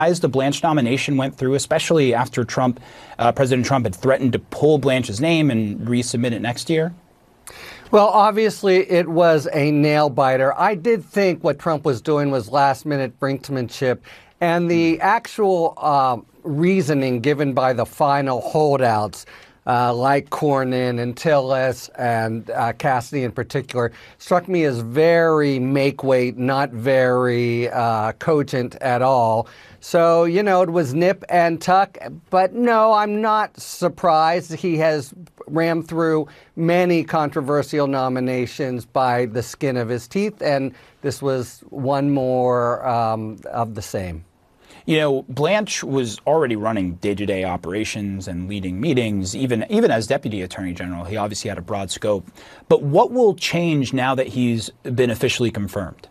The Blanche nomination went through, especially after President Trump had threatened to pull Blanche's name and resubmit it next year? Well, obviously, it was a nail-biter. I did think what Trump was doing was last-minute brinksmanship, and the actual reasoning given by the final holdouts, like Cornyn and Tillis and Cassidy in particular, struck me as very make-weight, not very cogent at all. So, you know, it was nip and tuck. But no, I'm not surprised. He has rammed through many controversial nominations by the skin of his teeth, and this was one more of the same. You know, Blanche was already running day-to-day operations and leading meetings, even as Deputy Attorney General. He obviously had a broad scope. But what will change now that he's been officially confirmed?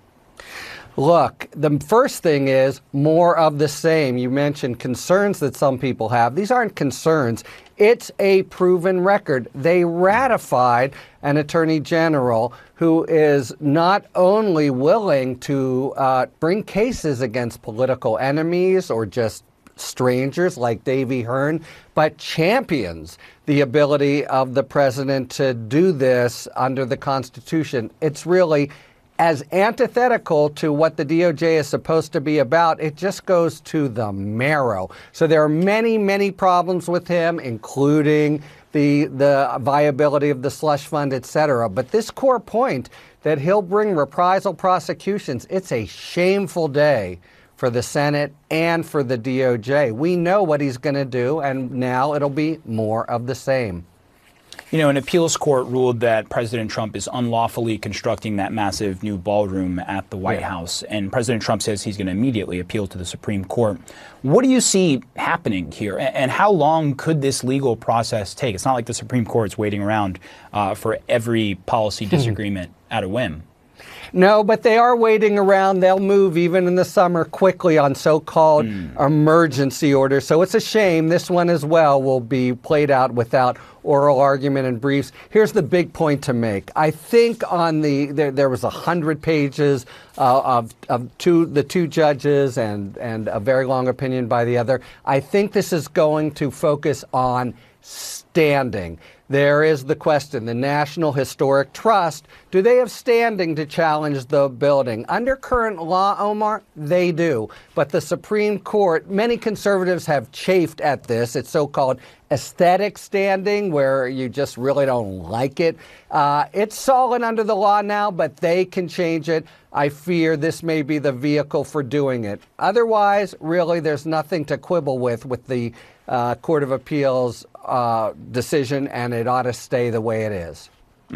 Look, the first thing is more of the same. You mentioned concerns that some people have. These aren't concerns. It's a proven record. They ratified an attorney general who is not only willing to bring cases against political enemies or just strangers like Davy Hearn, but champions the ability of the president to do this under the Constitution. It's really as antithetical to what the DOJ is supposed to be about. It just goes to the marrow. So there are many, many problems with him, including the viability of the slush fund, et cetera. But this core point that he'll bring reprisal prosecutions, it's a shameful day for the Senate and for the DOJ. We know what he's going to do, and now it'll be more of the same. You know, an appeals court ruled that President Trump is unlawfully constructing that massive new ballroom at the White House. And President Trump says he's going to immediately appeal to the Supreme Court. What do you see happening here? And how long could this legal process take? It's not like the Supreme Court's waiting around for every policy disagreement at a whim. No, but they are waiting around. They'll move even in the summer quickly on so-called emergency orders. So it's a shame this one as well will be played out without oral argument and briefs. Here's the big point to make. I think on there was 100 pages of the two judges and a very long opinion by the other. I think this is going to focus on standing. There is the question, the National Historic Trust, do they have standing to challenge the building? Under current law, Omar, they do. But the Supreme Court, many conservatives have chafed at this. It's so-called aesthetic standing, where you just really don't like it. It's solid under the law now, but they can change it. I fear this may be the vehicle for doing it. Otherwise, really, there's nothing to quibble with the Court of Appeals decision, and it ought to stay the way it is.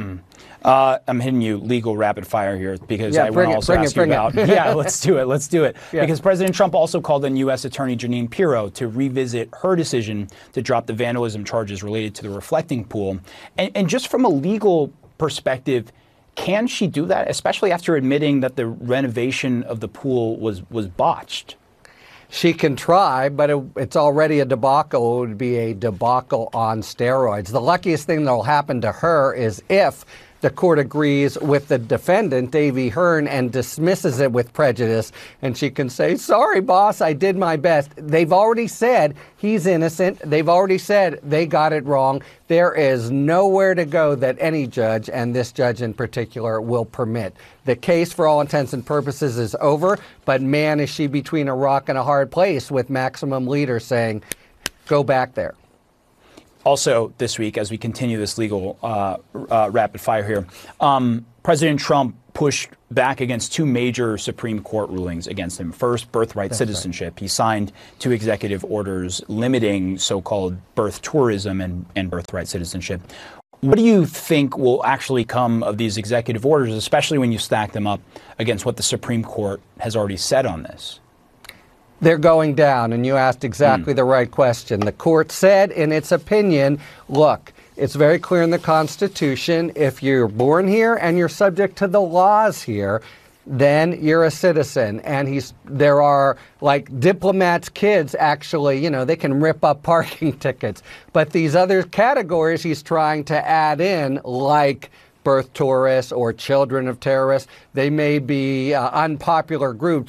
I'm hitting you legal rapid fire here because I want to also ask you about. Yeah, let's do it. Let's do it. Yeah. Because President Trump also called on U.S. Attorney Jeanine Pirro to revisit her decision to drop the vandalism charges related to the reflecting pool. And just from a legal perspective, can she do that, especially after admitting that the renovation of the pool was botched? She can try, but it's already a debacle. It would be a debacle on steroids. The luckiest thing that will happen to her is if the court agrees with the defendant, Davy Hearn, and dismisses it with prejudice, and she can say, sorry, boss, I did my best. They've already said he's innocent. They've already said they got it wrong. There is nowhere to go that any judge, and this judge in particular, will permit. The case, for all intents and purposes, is over, but man, is she between a rock and a hard place with Maximum Leader saying, go back there. Also this week, as we continue this legal rapid fire here, President Trump pushed back against two major Supreme Court rulings against him. First, birthright citizenship. Right. He signed two executive orders limiting so-called birth tourism and birthright citizenship. What do you think will actually come of these executive orders, especially when you stack them up against what the Supreme Court has already said on this? They're going down, and you asked exactly the right question. The court said in its opinion, look, it's very clear in the Constitution, if you're born here and you're subject to the laws here, then you're a citizen. And there are, like, diplomats' kids actually, you know, they can rip up parking tickets. But these other categories he's trying to add in, like birth tourists or children of terrorists, they may be unpopular groups,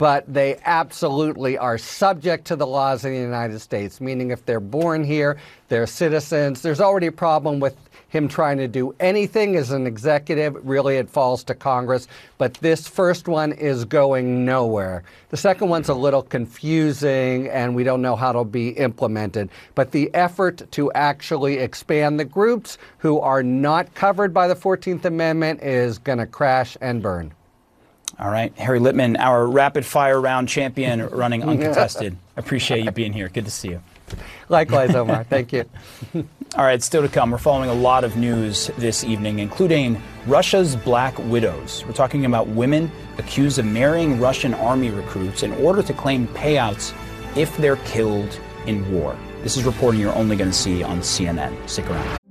but they absolutely are subject to the laws of the United States, meaning if they're born here, they're citizens. There's already a problem with him trying to do anything as an executive. Really, it falls to Congress. But this first one is going nowhere. The second one's a little confusing, and we don't know how it'll be implemented. But the effort to actually expand the groups who are not covered by the 14th Amendment is going to crash and burn. All right. Harry Litman, our rapid fire round champion, running uncontested. Appreciate you being here. Good to see you. Likewise, Omar. Thank you. All right, still to come, we're following a lot of news this evening, including Russia's Black Widows. We're talking about women accused of marrying Russian army recruits in order to claim payouts if they're killed in war. This is reporting you're only going to see on CNN. Stick around.